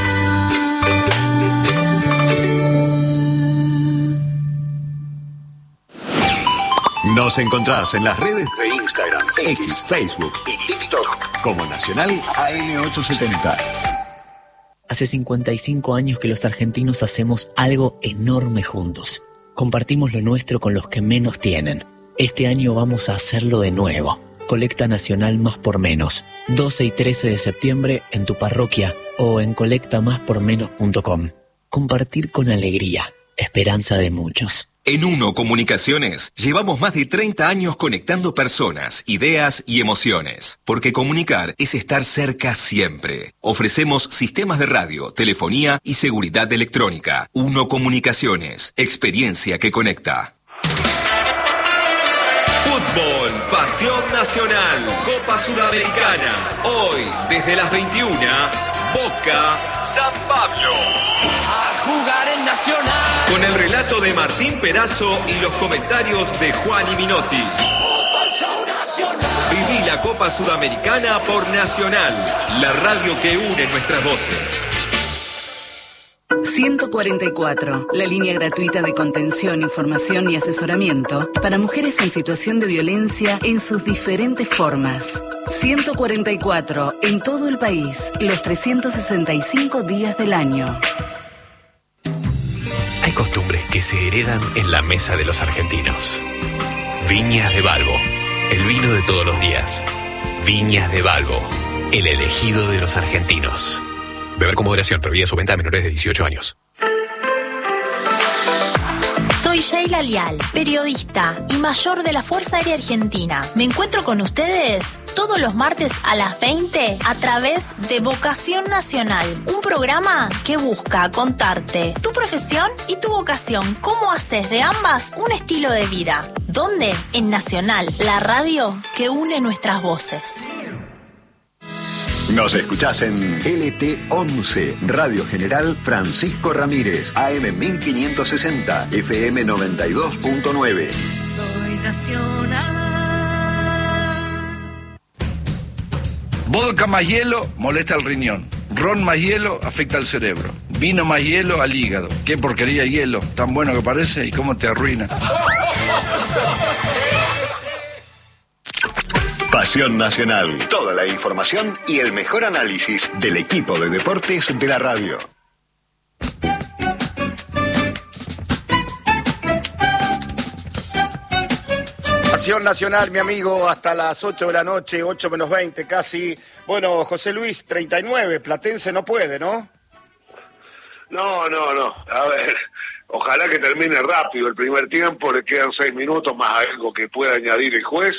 No Nos encontrás en las redes de Instagram, X, Facebook y TikTok como Nacional A M ochocientos setenta. Hace cincuenta y cinco años que los argentinos hacemos algo enorme juntos. Compartimos lo nuestro con los que menos tienen. Este año vamos a hacerlo de nuevo. Colecta Nacional Más por Menos. doce y trece de septiembre en tu parroquia o en colecta más por menos punto com. Compartir con alegría. Esperanza de muchos. En Uno Comunicaciones llevamos más de treinta años conectando personas, ideas y emociones. Porque comunicar es estar cerca siempre. Ofrecemos sistemas de radio, telefonía y seguridad electrónica. Uno Comunicaciones. Experiencia que conecta. Fútbol, pasión nacional, Copa Sudamericana. Hoy, desde las veintiuna, Boca, San Pablo. A jugar en Nacional. Con el relato de Martín Perazo y los comentarios de Juan y Minotti. Fútbol Show Nacional. Viví la Copa Sudamericana por Nacional, la radio que une nuestras voces. ciento cuarenta y cuatro, la línea gratuita de contención, información y asesoramiento para mujeres en situación de violencia en sus diferentes formas. ciento cuarenta y cuatro, en todo el país, los trescientos sesenta y cinco días del año. Hay costumbres que se heredan en la mesa de los argentinos. Viñas de Balbo, el vino de todos los días. Viñas de Balbo, el elegido de los argentinos. Beber con moderación, prohibida su venta a menores de dieciocho años. Soy Sheila Lial, periodista y mayor de la Fuerza Aérea Argentina. Me encuentro con ustedes todos los martes a las veinte a través de Vocación Nacional, un programa que busca contarte tu profesión y tu vocación, cómo haces de ambas un estilo de vida. ¿Dónde? En Nacional, la radio que une nuestras voces. Nos escuchás en L T once, Radio General Francisco Ramírez, A M mil quinientos sesenta, F M noventa y dos punto nueve. Soy Nacional. Vodka más hielo molesta el riñón. Ron más hielo afecta al cerebro. Vino más hielo al hígado. Qué porquería hielo, tan bueno que parece y cómo te arruina. Pasión Nacional. Toda la información y el mejor análisis del equipo de deportes de la radio. Pasión Nacional, mi amigo, hasta las ocho de la noche, ocho menos veinte casi. Bueno, José Luis, treinta y nueve, Platense no puede, ¿no? No, no, no. A ver, ojalá que termine rápido el primer tiempo, le quedan seis minutos más algo que pueda añadir el juez.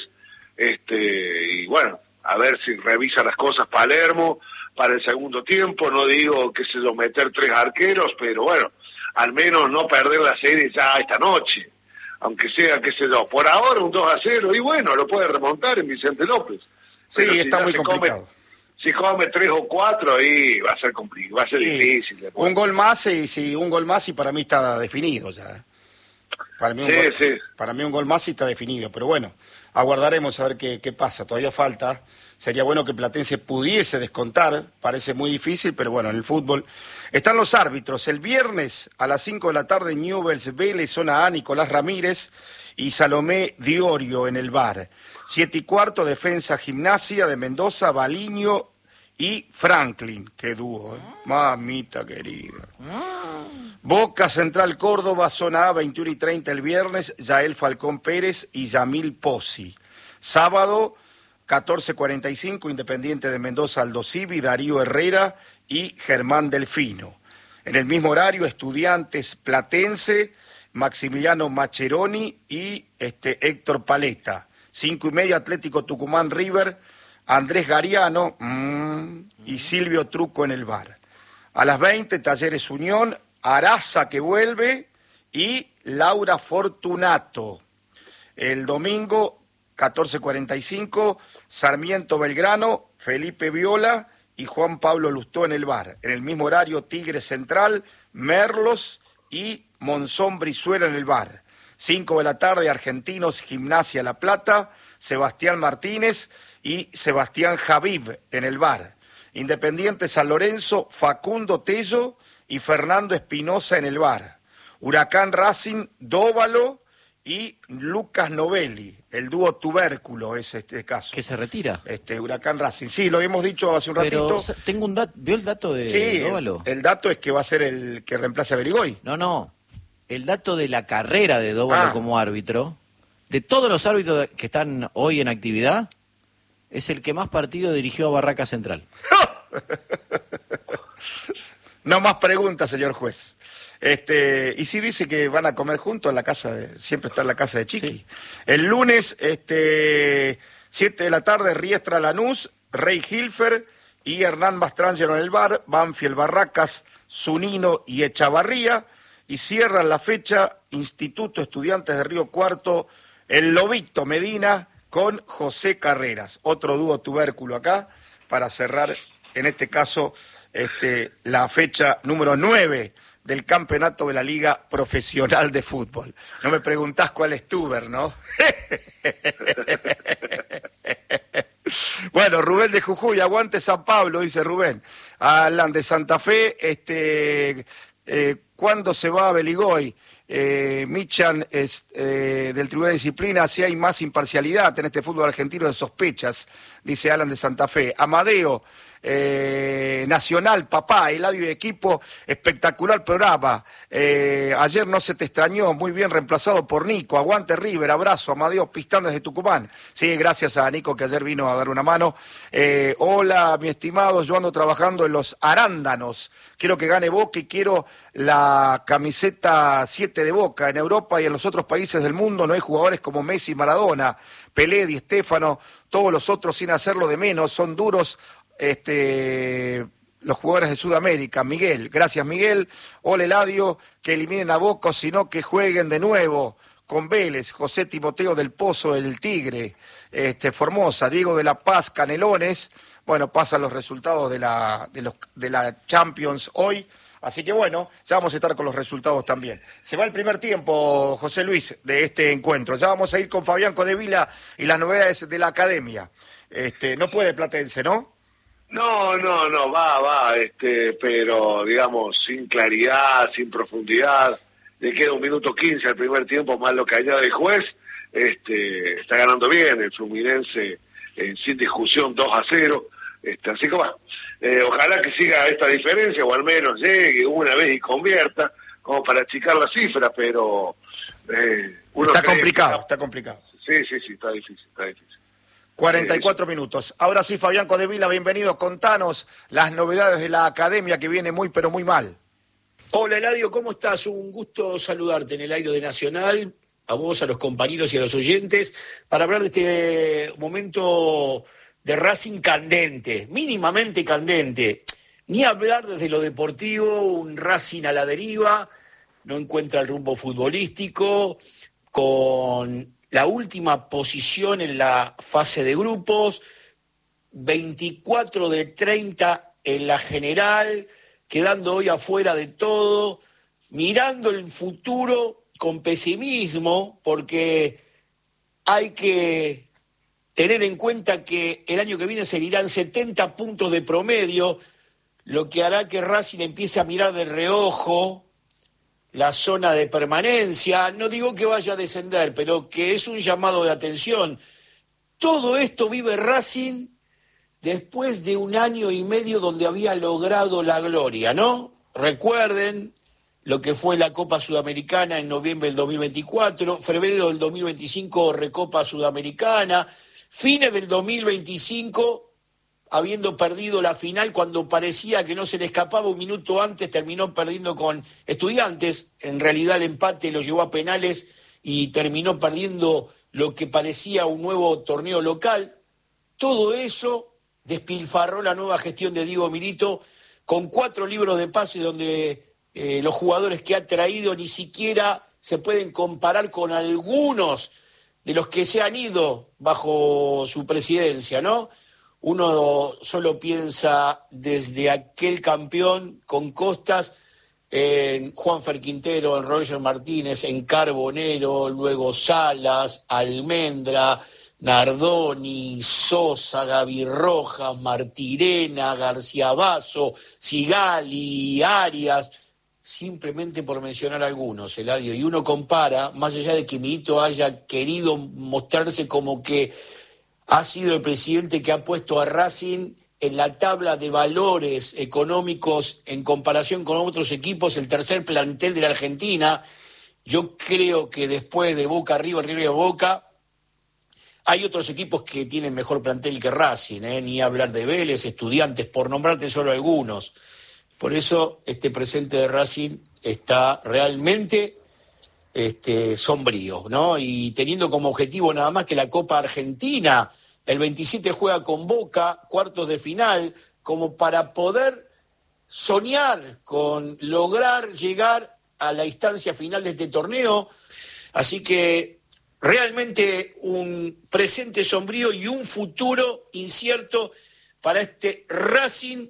Este, y bueno, a ver si revisa las cosas Palermo para el segundo tiempo. No digo, qué sé yo, meter tres arqueros, pero bueno, al menos no perder la serie ya esta noche. Aunque sea, qué sé yo, por ahora un dos a cero, y bueno, lo puede remontar en Vicente López. Sí, pero está si muy complicado. Come, si come tres o cuatro, ahí va a ser complicado, va a ser sí, difícil. Después. Un gol más, y sí, un gol más y para mí está definido ya. Para mí un, sí, gol, sí. Para mí un gol más y está definido, pero bueno, aguardaremos a ver qué, qué pasa, todavía falta. Sería bueno que Platense pudiese descontar, parece muy difícil, pero bueno, en el fútbol. Están los árbitros, el viernes a las cinco de la tarde, Newell's Vélez, zona A, Nicolás Ramírez y Salomé Diorio en el V A R. Siete y cuarto, Defensa Gimnasia de Mendoza, Baliño y Franklin, qué dúo, ¿eh? Mamita querida. Boca Central Córdoba, zona A, veintiuno y treinta el viernes, Yael Falcón Pérez y Yamil Pozzi. Sábado, catorce cuarenta y cinco, Independiente de Mendoza, Aldo Civi, Darío Herrera y Germán Delfino. En el mismo horario, Estudiantes Platense, Maximiliano Macheroni y este, Héctor Paleta. Cinco y media, Atlético Tucumán River, Andrés Gariano mmm, y Silvio Truco en el V A R. A las veinte, Talleres Unión, Araza que vuelve y Laura Fortunato. El domingo, catorce cuarenta y cinco, Sarmiento Belgrano, Felipe Viola y Juan Pablo Lustó en el V A R. En el mismo horario, Tigre Central, Merlos y Monzón Brizuela en el V A R. cinco de la tarde, Argentinos Gimnasia La Plata, Sebastián Martínez y Sebastián Javib en el V A R. Independiente San Lorenzo, Facundo Tello y Fernando Espinosa en el V A R. Huracán Racing, Dóvalo y Lucas Novelli, el dúo tubérculo es este caso. ¿Que se retira? Este, Huracán Racing. Sí, lo hemos dicho hace un Pero ratito. tengo un dato, ¿vio el dato de Sí, Dóvalo? el, el dato es que va a ser el que reemplace a Berigoy. No, no, el dato de la carrera de Dóvalo Ah. como árbitro, de todos los árbitros que están hoy en actividad, es el que más partidos dirigió a Barraca Central. No más preguntas, señor juez. Este, y sí dice que van a comer juntos en la casa de, siempre está en la casa de Chiqui. Sí. El lunes, este, siete de la tarde, Riestra Lanús, Rey Hilfer y Hernán Mastrangelo en el bar, Banfield Barracas, Zunino y Echavarría, y cierran la fecha Instituto Estudiantes de Río Cuarto, el Lobito Medina con José Carreras, otro dúo tubérculo acá, para cerrar, en este caso, este, la fecha número nueve del campeonato de la Liga Profesional de Fútbol. No me preguntás cuál es tuber, ¿no? Bueno, Rubén de Jujuy, aguante San Pablo, dice Rubén. Alan de Santa Fe, este, eh, ¿cuándo se va a Beligoy? Eh, Michan es, eh, del Tribunal de Disciplina, si hay más imparcialidad en este fútbol argentino de sospechas, dice Alan de Santa Fe. Amadeo, eh, Nacional, papá, Eladio y equipo, espectacular programa. Eh, ayer no se te extrañó, muy bien reemplazado por Nico. Aguante River, abrazo, Amadeo Pistán desde Tucumán. Sí, gracias a Nico que ayer vino a dar una mano. Eh, hola, mi estimado, yo ando trabajando en los Arándanos. Quiero que gane Boca y quiero la camiseta siete de Boca. En Europa y en los otros países del mundo no hay jugadores como Messi, Maradona, Pelé, Di Stéfano, todos los otros sin hacerlo de menos, son duros este, los jugadores de Sudamérica. Miguel, gracias Miguel. Hola Eladio, que eliminen a Boca, sino que jueguen de nuevo con Vélez. José Timoteo del Pozo, del Tigre, este, Formosa, Diego de la Paz, Canelones. Bueno, pasan los resultados de la, de los, de la Champions hoy. Así que bueno, ya vamos a estar con los resultados también. Se va el primer tiempo, José Luis, de este encuentro. Ya vamos a ir con Fabián Codevila y las novedades de la academia. Este, no puede Platense, ¿no? No, no, no, va, va, este, pero digamos, sin claridad, sin profundidad. Le queda un minuto quince al primer tiempo, más lo que haya del juez. Este, está ganando bien el Fluminense, eh, sin discusión, dos a cero. Este, así que bueno, eh, ojalá que siga esta diferencia, o al menos llegue una vez y convierta, como para achicar la cifra, pero... Eh, uno está cree complicado, que... está complicado. Sí, sí, sí, está difícil, está difícil. cuarenta y cuatro minutos. Ahora sí, Fabián Codevila, bienvenido. Contanos las novedades de la academia que viene muy, pero muy mal. Hola, Eladio, ¿cómo estás? Un gusto saludarte en el aire de Nacional, a vos, a los compañeros y a los oyentes, para hablar de este momento de Racing candente, mínimamente candente. Ni hablar desde lo deportivo, un Racing a la deriva, no encuentra el rumbo futbolístico, con la última posición en la fase de grupos, veinticuatro de treinta en la general, quedando hoy afuera de todo, mirando el futuro con pesimismo, porque hay que tener en cuenta que el año que viene seguirán setenta puntos de promedio, lo que hará que Racing empiece a mirar de reojo la zona de permanencia. No digo que vaya a descender, pero que es un llamado de atención. Todo esto vive Racing después de un año y medio donde había logrado la gloria, ¿no? Recuerden lo que fue la Copa Sudamericana en noviembre del dos mil veinticuatro, febrero del dos mil veinticinco, Recopa Sudamericana, fines del dos mil veinticinco, habiendo perdido la final cuando parecía que no se le escapaba, un minuto antes terminó perdiendo con Estudiantes, en realidad el empate lo llevó a penales y terminó perdiendo lo que parecía un nuevo torneo local. Todo eso despilfarró la nueva gestión de Diego Milito con cuatro libros de pases donde eh, los jugadores que ha traído ni siquiera se pueden comparar con algunos de los que se han ido bajo su presidencia, ¿no? Uno solo piensa desde aquel campeón con Costas, en Juanfer Quintero, en Roger Martínez, en Carbonero, luego Salas, Almendra, Nardoni, Sosa, Gaby Rojas, Martirena, García Basso, Sigali, Arias. simplemente por mencionar algunos, Eladio, y uno compara, más allá de que Milito haya querido mostrarse como que ha sido el presidente que ha puesto a Racing en la tabla de valores económicos en comparación con otros equipos, el tercer plantel de la Argentina. Yo creo que después de Boca, River, River y Boca, hay otros equipos que tienen mejor plantel que Racing, ¿eh? Ni hablar de Vélez, Estudiantes, por nombrarte solo algunos. Por eso este presente de Racing está realmente este, sombrío, ¿no? Y teniendo como objetivo nada más que la Copa Argentina, el veintisiete juega con Boca, cuartos de final, como para poder soñar con lograr llegar a la instancia final de este torneo. Así que realmente un presente sombrío y un futuro incierto para este Racing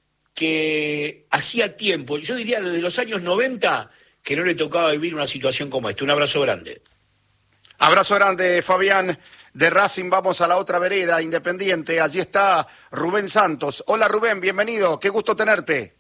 que hacía tiempo, yo diría desde los años noventa, que no le tocaba vivir una situación como esta. Un abrazo grande. Abrazo grande, Fabián. De Racing vamos a la otra vereda, Independiente. Allí está Rubén Santos. Hola Rubén, bienvenido. Qué gusto tenerte.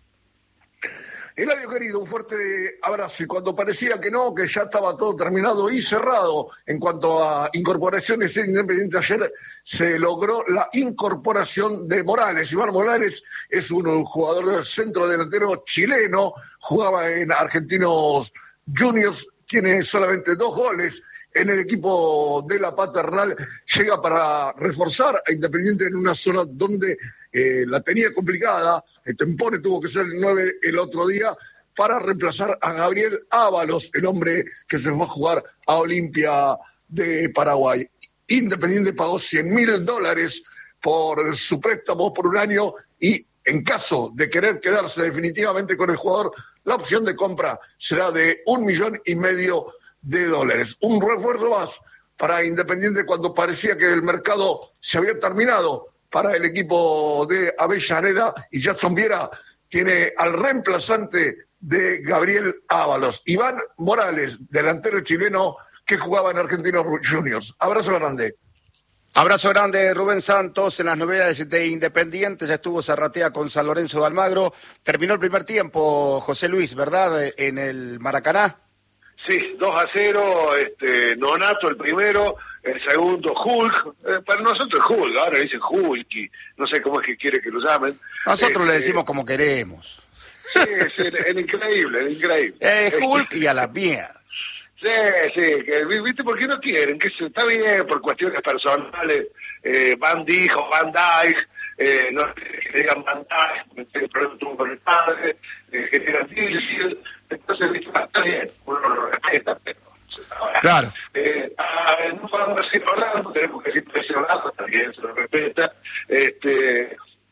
Eladio querido, un fuerte abrazo. Y cuando parecía que no, que ya estaba todo terminado y cerrado en cuanto a incorporaciones en Independiente, ayer se logró la incorporación de Morales. Iván Morales es un jugador de centro delantero chileno, jugaba en Argentinos Juniors, tiene solamente dos goles en el equipo de la Paternal, llega para reforzar a Independiente en una zona donde eh, la tenía complicada. El Tempone tuvo que ser el nueve el otro día para reemplazar a Gabriel Ábalos, el hombre que se fue a jugar a Olimpia de Paraguay. Independiente pagó cien mil dólares por su préstamo por un año y en caso de querer quedarse definitivamente con el jugador, la opción de compra será de un millón y medio de dólares. Un refuerzo más para Independiente cuando parecía que el mercado se había terminado para el equipo de Avellaneda, y Jackson Viera tiene al reemplazante de Gabriel Ábalos, Iván Morales, delantero chileno que jugaba en Argentinos Juniors. Abrazo grande. Abrazo grande, Rubén Santos. En las novedades de Independiente ya estuvo Zarratea con San Lorenzo de Almagro. Terminó el primer tiempo, José Luis, ¿verdad? En el Maracaná. Sí, dos a cero, este, Nonato el primero, el segundo Hulk, eh, para nosotros es Hulk, ahora dicen Hulk y no sé cómo es que quiere que lo llamen. Nosotros este, le decimos como queremos. Sí, sí, el, el increíble, el increíble. Eh, Hulk y a la mierda. Sí, sí, que, ¿viste por qué no quieren? Que se, está bien, por cuestiones personales, eh, Van dijo, Van Dijk, eh, no que digan Van Dijk, el problema tuvo con el padre, eh, que digan Dilfield, entonces, ¿viste? Está bien, uno lo respeta, pero... Ahora, claro. Eh, a, no podemos decir hablando, tenemos que decir precio hablando, también se lo respeta. Este,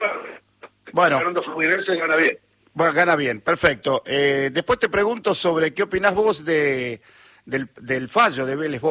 bueno, Fernando Fluminense gana bien. Bueno, gana bien, perfecto. Eh, después te pregunto sobre qué opinás vos de del, del fallo de Vélez.